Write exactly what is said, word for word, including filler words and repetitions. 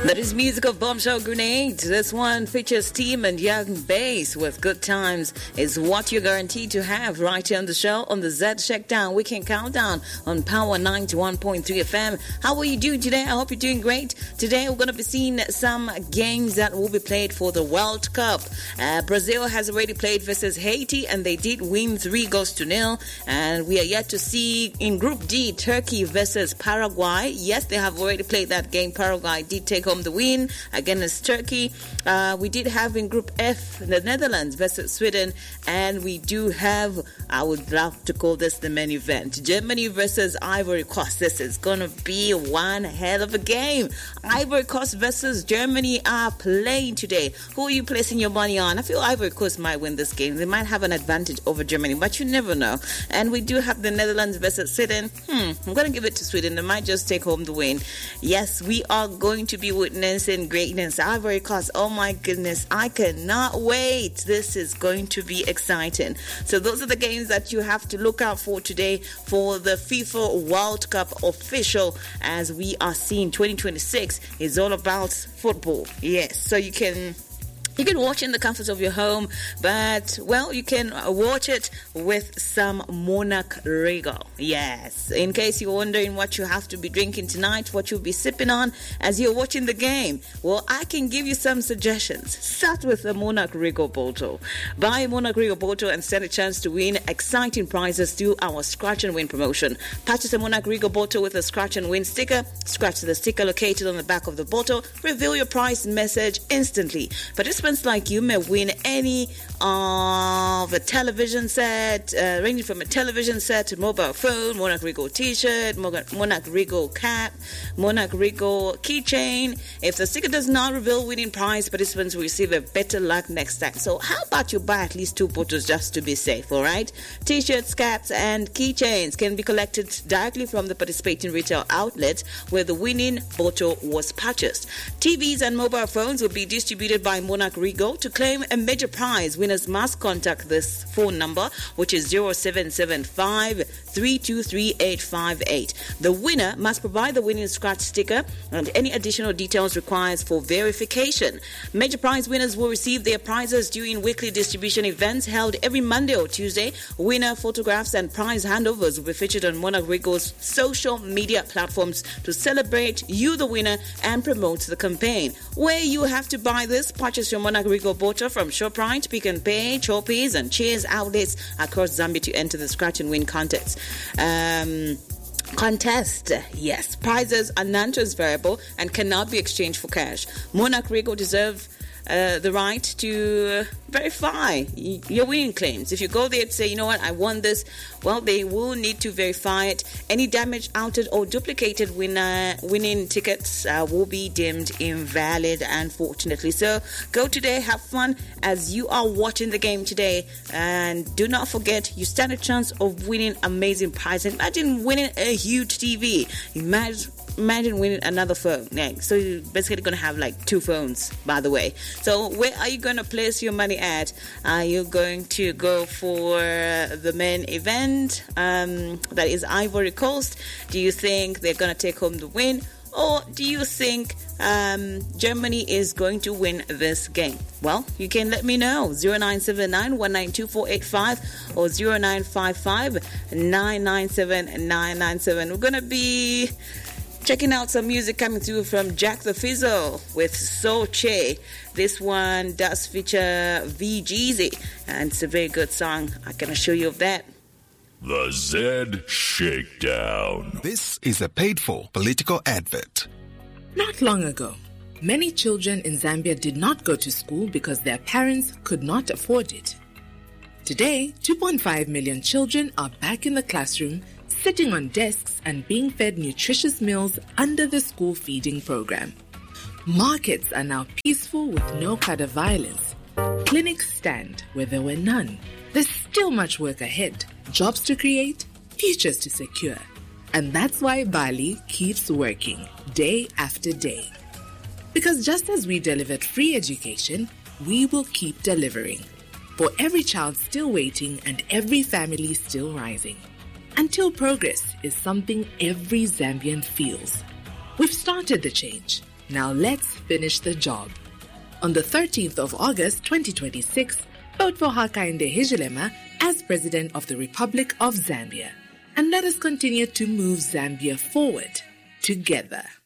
That is music of Bombshell Grenades. This one features Team and Young Bass with Good Times is what you're guaranteed to have right here on the show on the Z Shakedown Weekend Countdown on Power ninety-one point three F M. How are you doing today? I hope you're doing great. Today we're going to be seeing some games that will be played for the World Cup. Uh, Brazil has already played versus Haiti and they did win three goals to nil. And we are yet to see in Group D, Turkey versus Paraguay. Yes, they have already played that game. Paraguay did take home the win against Turkey. Uh, we did have in Group F the Netherlands versus Sweden, and we do have, I would love to call this the main event, Germany versus Ivory Coast. This is gonna be one hell of a game. Ivory Coast versus Germany are playing today. Who are you placing your money on? I feel Ivory Coast might win this game. They might have an advantage over Germany, but you never know. And we do have the Netherlands versus Sweden. Hmm, I'm gonna give it to Sweden. They might just take home the win. Yes, we are going to be witnessing greatness. Ivory Coast, oh my goodness, I cannot wait. This is going to be exciting. So those are the games that you have to look out for today for the FIFA World Cup official, as we are seeing twenty twenty-six is all about football. Yes, so you can You can watch in the comfort of your home, but, well, you can watch it with some Monarch Regal. Yes, in case you're wondering what you have to be drinking tonight, what you'll be sipping on as you're watching the game, well, I can give you some suggestions. Start with the Monarch Regal bottle. Buy a Monarch Regal bottle and stand a chance to win exciting prizes through our Scratch and Win promotion. Purchase a Monarch Regal bottle with a Scratch and Win sticker. Scratch the sticker located on the back of the bottle. Reveal your prize message instantly. Participants like you may win any of a television set, uh, ranging from a television set to mobile phone, Monarch Regal t-shirt, Monarch Regal cap, Monarch Regal keychain. If the sticker does not reveal winning prize, participants will receive a better luck next time. So how about you buy at least two bottles just to be safe, all right? T-shirts, caps, and keychains can be collected directly from the participating retail outlets where the winning bottle was purchased. T Vs and mobile phones will be distributed by Monarch Regal. To claim a major prize, winners must contact this phone number, which is zero seven seven five, three two three, eight five eight. The winner must provide the winning scratch sticker and any additional details required for verification. Major prize winners will receive their prizes during weekly distribution events held every Monday or Tuesday. Winner photographs and prize handovers will be featured on Monarch Regal's social media platforms to celebrate you, the winner, and promote the campaign. Where you have to buy this, purchase your Monarch Regal bottle from ShopRite, Pick and Pay, Choppies, and Cheers outlets across Zambia to enter the Scratch and Win contest. Um... Contest. Yes, prizes are non-transferable and cannot be exchanged for cash. Monarch Regal deserve uh, the right to verify your winning claims. If you go there and say, you know what, I won this, well, they will need to verify it. Any damaged, altered, or duplicated winner winning tickets uh, will be deemed invalid, unfortunately. So go today, have fun as you are watching the game today, and do not forget, you stand a chance of winning amazing prizes. Imagine winning a huge T V. Imagine Imagine winning another phone. Yeah, so you're basically going to have like two phones, by the way. So where are you going to place your money at? Are you going to go for the main event? Um, that is Ivory Coast. Do you think they're going to take home the win? Or do you think um, Germany is going to win this game? Well, you can let me know. zero nine seven nine, one nine two four eight five or zero nine five five, nine nine seven, nine nine seven. We're going to be checking out some music coming through from Jack the Fizzle with Soche. This one does feature V Jeezy, and it's a very good song. I can assure you of that. The Z Shakedown. This is a paid-for political advert. Not long ago, many children in Zambia did not go to school because their parents could not afford it. Today, two point five million children are back in the classroom, sitting on desks and being fed nutritious meals under the school feeding program. Markets are now peaceful with no cadre violence. Clinics stand where there were none. There's still much work ahead, jobs to create, futures to secure. And that's why Bali keeps working day after day. Because just as we delivered free education, we will keep delivering. For every child still waiting and every family still rising. Until progress is something every Zambian feels. We've started the change, Now let's finish the job. On the thirteenth of August twenty twenty-six, vote for Hakainde Hichilema as President of the Republic of Zambia. And let us continue to move Zambia forward together.